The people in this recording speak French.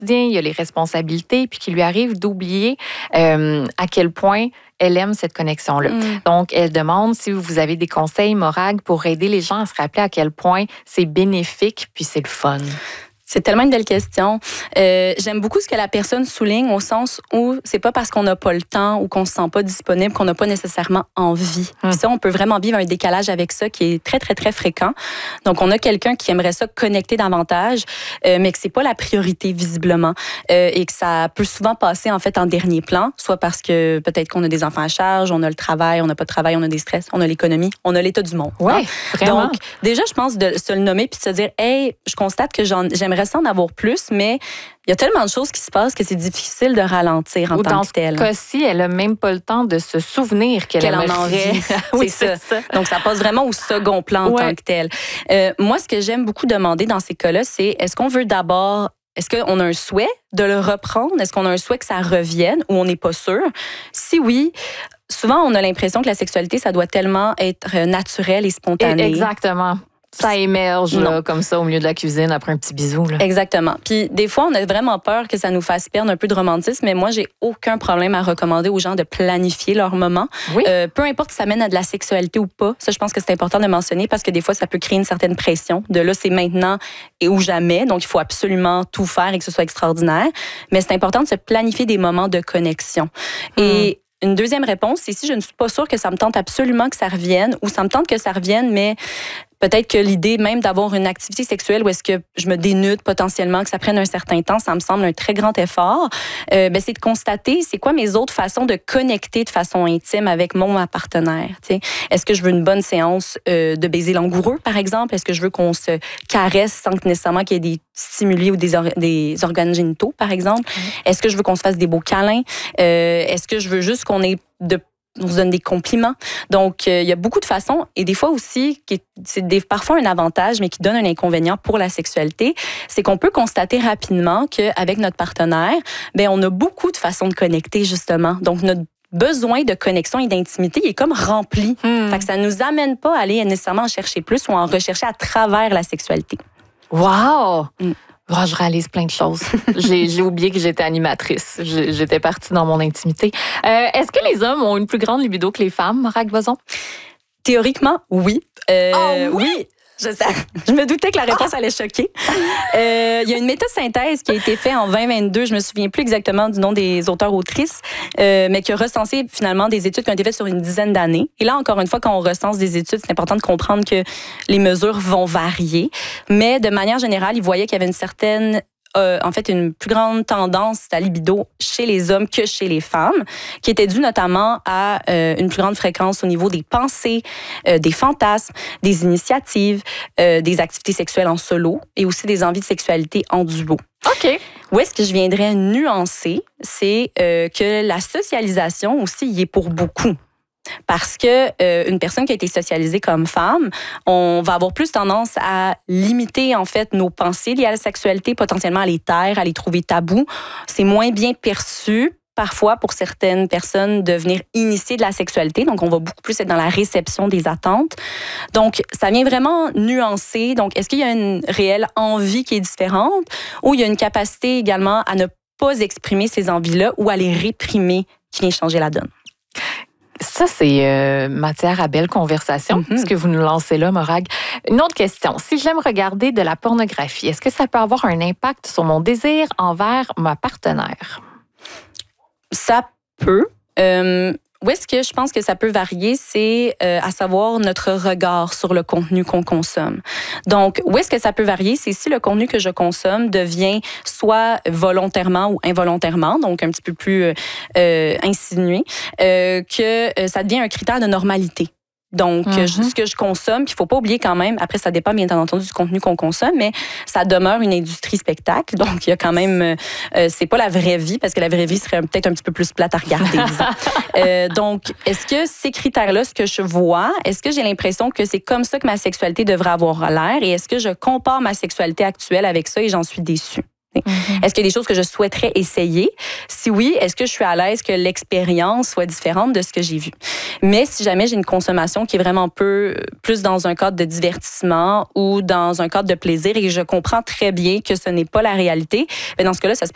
quotidien, il y a les responsabilités, puis qu'il lui arrive d'oublier à quel point elle aime cette connexion-là. Donc, elle demande si vous avez des conseils, Morag, pour aider les gens à se rappeler à quel point c'est bénéfique, puis c'est le fun. C'est tellement une belle question. J'aime beaucoup ce que la personne souligne au sens où c'est pas parce qu'on n'a pas le temps ou qu'on se sent pas disponible qu'on n'a pas nécessairement envie. Puis ça, on peut vraiment vivre un décalage avec ça qui est très, très, très fréquent. Donc, on a quelqu'un qui aimerait ça connecter davantage, mais que c'est pas la priorité visiblement et que ça peut souvent passer en fait en dernier plan, soit parce que peut-être qu'on a des enfants à charge, on a le travail, on n'a pas de travail, on a des stress, on a l'économie, on a l'état du monde. Oui, vraiment. Donc, déjà, je pense de se le nommer puis de se dire, hey, je constate que j'aimerais en avoir plus, mais il y a tellement de choses qui se passent que c'est difficile de ralentir en tant que tel. Dans ce cas-ci, elle n'a même pas le temps de se souvenir qu'elle en a envie. Oui, c'est ça. Donc, ça passe vraiment au second plan en tant que tel. Moi, ce que j'aime beaucoup demander dans ces cas-là, c'est est-ce qu'on veut d'abord... Est-ce qu'on a un souhait de le reprendre? Est-ce qu'on a un souhait que ça revienne ou on n'est pas sûr? Si oui... Souvent, on a l'impression que la sexualité, ça doit tellement être naturel et spontané. Exactement. Ça émerge là, comme ça au milieu de la cuisine après un petit bisou. Là. Exactement. Puis des fois, on a vraiment peur que ça nous fasse perdre un peu de romantisme, mais moi, j'ai aucun problème à recommander aux gens de planifier leur moment. Oui. Peu importe si ça mène à de la sexualité ou pas. Ça, je pense que c'est important de mentionner parce que des fois, ça peut créer une certaine pression. De là, c'est maintenant et ou jamais. Donc, il faut absolument tout faire et que ce soit extraordinaire. Mais c'est important de se planifier des moments de connexion. Et une deuxième réponse, c'est si je ne suis pas sûre que ça me tente absolument que ça revienne ou ça me tente que ça revienne, mais peut-être que l'idée même d'avoir une activité sexuelle où est-ce que je me dénude potentiellement, que ça prenne un certain temps, ça me semble un très grand effort. C'est de constater c'est quoi mes autres façons de connecter de façon intime avec ma partenaire. T'sais. Est-ce que je veux une bonne séance de baiser langoureux, par exemple? Est-ce que je veux qu'on se caresse sans que nécessairement qu'il y ait des stimuli ou des organes génitaux, par exemple? Est-ce que je veux qu'on se fasse des beaux câlins? Est-ce que je veux juste qu'on ait on se donne des compliments. Donc, il y a beaucoup de façons. Et des fois aussi, c'est parfois un avantage, mais qui donne un inconvénient pour la sexualité, c'est qu'on peut constater rapidement qu'avec notre partenaire, on a beaucoup de façons de connecter, justement. Donc, notre besoin de connexion et d'intimité, il est comme rempli. Fait que ça nous amène pas à aller nécessairement en chercher plus ou en rechercher à travers la sexualité. Wow! Oh, je réalise plein de choses. J'ai oublié que j'étais animatrice. J'étais partie dans mon intimité. Est-ce que les hommes ont une plus grande libido que les femmes, Morag Boson? Théoriquement, oui. Oui. Je me doutais que la réponse allait choquer. Il y a une métasynthèse qui a été faite en 2022. Je me souviens plus exactement du nom des auteurs-autrices, mais qui a recensé finalement des études qui ont été faites sur une dizaine d'années. Et là, encore une fois, quand on recense des études, c'est important de comprendre que les mesures vont varier. Mais de manière générale, ils voyaient qu'il y avait une certaine une plus grande tendance à libido chez les hommes que chez les femmes, qui était due notamment à une plus grande fréquence au niveau des pensées, des fantasmes, des initiatives, des activités sexuelles en solo et aussi des envies de sexualité en duo. OK. Où est-ce que je viendrais nuancer, c'est que la socialisation aussi y est pour beaucoup. Parce que une personne qui a été socialisée comme femme, on va avoir plus tendance à limiter en fait nos pensées liées à la sexualité, potentiellement à les taire, à les trouver tabous. C'est moins bien perçu parfois pour certaines personnes de venir initier de la sexualité. Donc, on va beaucoup plus être dans la réception des attentes. Donc, ça vient vraiment nuancer. Donc, est-ce qu'il y a une réelle envie qui est différente ou il y a une capacité également à ne pas exprimer ces envies-là ou à les réprimer qui vient changer la donne? Ça, c'est matière à belle conversation, ce que vous nous lancez là, Morag. Une autre question. Si j'aime regarder de la pornographie, est-ce que ça peut avoir un impact sur mon désir envers ma partenaire? Ça peut. Où est-ce que je pense que ça peut varier, c'est à savoir notre regard sur le contenu qu'on consomme. Donc, où est-ce que ça peut varier, c'est si le contenu que je consomme devient soit volontairement ou involontairement, donc un petit peu plus insinué, que ça devient un critère de normalité. Donc, ce que je consomme, puis il faut pas oublier quand même, après ça dépend bien entendu du contenu qu'on consomme, mais ça demeure une industrie spectacle. Donc, il y a quand même, c'est pas la vraie vie, parce que la vraie vie serait peut-être un petit peu plus plate à regarder. Donc, est-ce que ces critères-là, ce que je vois, est-ce que j'ai l'impression que c'est comme ça que ma sexualité devrait avoir l'air, et est-ce que je compare ma sexualité actuelle avec ça et j'en suis déçue? Est-ce qu'il y a des choses que je souhaiterais essayer? Si oui, est-ce que je suis à l'aise que l'expérience soit différente de ce que j'ai vu? Mais si jamais j'ai une consommation qui est vraiment plus dans un cadre de divertissement ou dans un cadre de plaisir et que je comprends très bien que ce n'est pas la réalité, bien dans ce cas-là, ça se